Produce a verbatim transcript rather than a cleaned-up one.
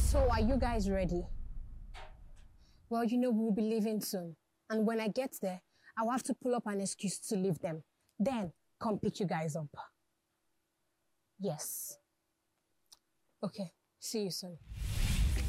So are you guys ready? Well, you know we'll be leaving soon. And when I get there, I'll have to pull up an excuse to leave them. Then come pick you guys up. Yes. Okay, see you soon.